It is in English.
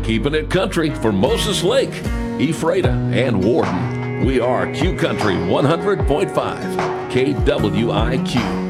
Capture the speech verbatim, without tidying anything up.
keeping it country for Moses Lake, Ephrata, and Warden. We are Q Country one hundred point five, K W I Q.